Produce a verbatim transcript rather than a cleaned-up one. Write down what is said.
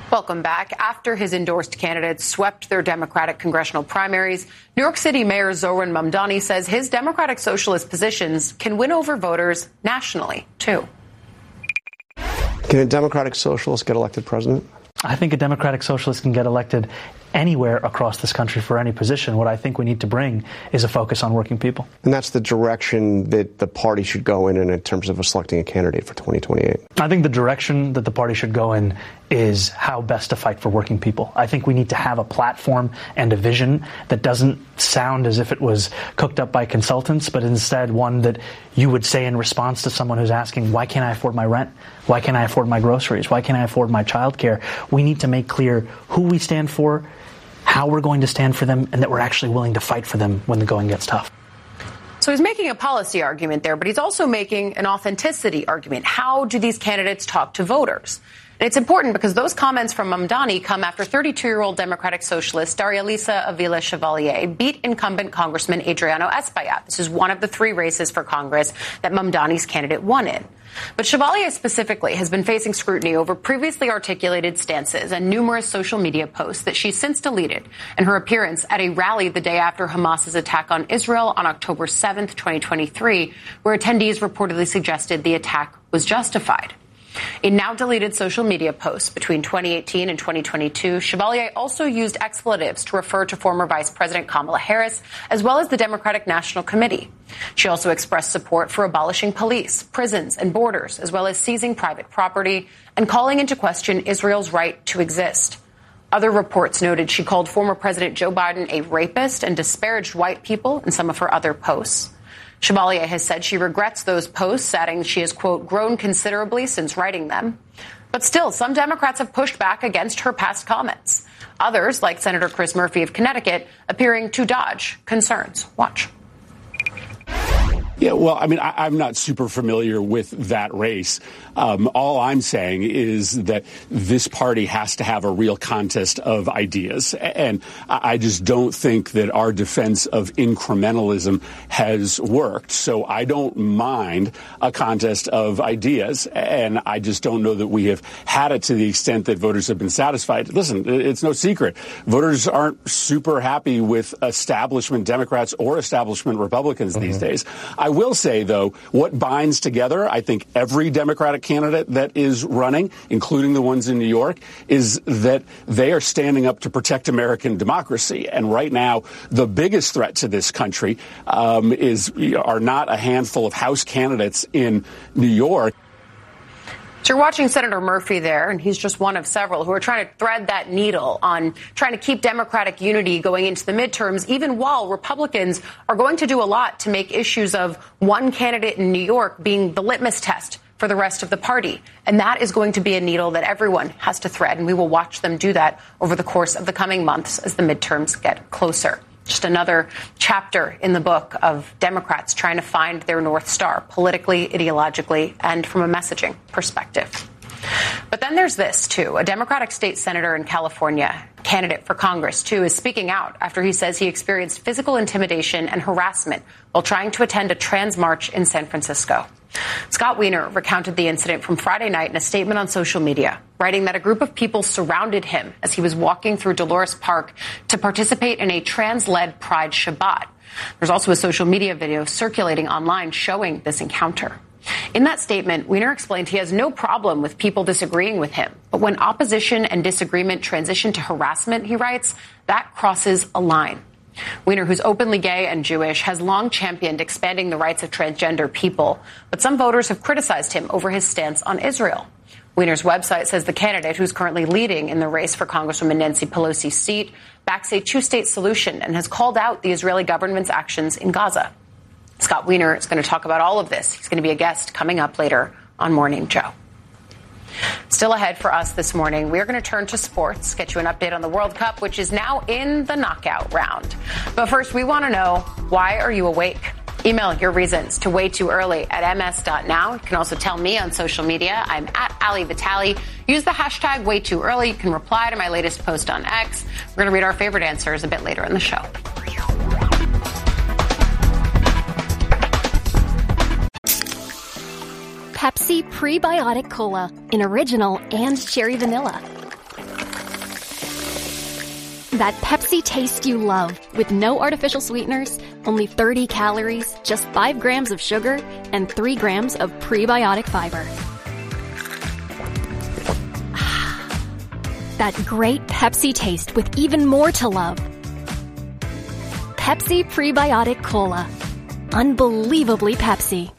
Welcome back. After his endorsed candidates swept their Democratic congressional primaries, New York City Mayor Zohran Mamdani says his Democratic Socialist positions can win over voters nationally, too. Can a Democratic Socialist get elected president? I think a Democratic Socialist can get elected anywhere across this country for any position. What I think we need to bring is a focus on working people. And that's the direction that the party should go in, in in terms of selecting a candidate for twenty twenty-eight. I think the direction that the party should go in is how best to fight for working people. I think we need to have a platform and a vision that doesn't sound as if it was cooked up by consultants, but instead one that you would say in response to someone who's asking, why can't I afford my rent? Why can't I afford my groceries? Why can't I afford my childcare? We need to make clear who we stand for, how we're going to stand for them, and that we're actually willing to fight for them when the going gets tough. So he's making a policy argument there, but he's also making an authenticity argument. How do these candidates talk to voters? And it's important because those comments from Mamdani come after thirty-two-year-old Democratic Socialist Darialisa Avila Chevalier beat incumbent Congressman Adriano Espaillat. This is one of the three races for Congress that Mamdani's candidate won in. But Chevalier specifically has been facing scrutiny over previously articulated stances and numerous social media posts that she's since deleted, and her appearance at a rally the day after Hamas's attack on Israel on October seventh, twenty twenty-three, where attendees reportedly suggested the attack was justified. In now deleted social media posts between twenty eighteen and twenty twenty-two, Chevalier also used expletives to refer to former Vice President Kamala Harris, as well as the Democratic National Committee. She also expressed support for abolishing police, prisons, and borders, as well as seizing private property and calling into question Israel's right to exist. Other reports noted she called former President Joe Biden a rapist and disparaged white people in some of her other posts. Chevalier has said she regrets those posts, adding she has, quote, grown considerably since writing them. But still, some Democrats have pushed back against her past comments. Others, like Senator Chris Murphy of Connecticut, appearing to dodge concerns. Watch. Yeah, well, I mean, I, I'm not super familiar with that race. Um, all I'm saying is that this party has to have a real contest of ideas. And I just don't think that our defense of incrementalism has worked. So I don't mind a contest of ideas. And I just don't know that we have had it to the extent that voters have been satisfied. Listen, it's no secret. Voters aren't super happy with establishment Democrats or establishment Republicans mm-hmm. these days. I will say, though, what binds together, I think, every Democratic candidate that is running, including the ones in New York, is that they are standing up to protect American democracy. And right now, the biggest threat to this country um, is are not a handful of House candidates in New York. So you're watching Senator Murphy there, and he's just one of several who are trying to thread that needle on trying to keep Democratic unity going into the midterms, even while Republicans are going to do a lot to make issues of one candidate in New York being the litmus test for the rest of the party. And that is going to be a needle that everyone has to thread, and we will watch them do that over the course of the coming months as the midterms get closer. Just another chapter in the book of Democrats trying to find their North Star politically, ideologically, and from a messaging perspective. But then there's this, too. A Democratic state senator in California, candidate for Congress, too, is speaking out after he says he experienced physical intimidation and harassment while trying to attend a trans march in San Francisco. Scott Wiener recounted the incident from Friday night in a statement on social media, writing that a group of people surrounded him as he was walking through Dolores Park to participate in a trans-led Pride Shabbat. There's also a social media video circulating online showing this encounter. In that statement, Wiener explained he has no problem with people disagreeing with him. But when opposition and disagreement transition to harassment, he writes, that crosses a line. Wiener, who's openly gay and Jewish, has long championed expanding the rights of transgender people, but some voters have criticized him over his stance on Israel. Wiener's website says the candidate, who's currently leading in the race for Congresswoman Nancy Pelosi's seat, backs a two-state solution and has called out the Israeli government's actions in Gaza. Scott Wiener is going to talk about all of this. He's going to be a guest coming up later on Morning Joe. Still ahead for us this morning, we are going to turn to sports, get you an update on the World Cup, which is now in the knockout round. But first, we want to know, why are you awake? Email your reasons to way too early at m s dot now. You can also tell me on social media. I'm at Ali Vitale. Use the hashtag way too early. You can reply to my latest post on X. We're going to read our favorite answers a bit later in the show. Pepsi Prebiotic Cola in original and cherry vanilla. That Pepsi taste you love, with no artificial sweeteners, only thirty calories, just five grams of sugar, and three grams of prebiotic fiber. That great Pepsi taste with even more to love. Pepsi Prebiotic Cola. Unbelievably Pepsi.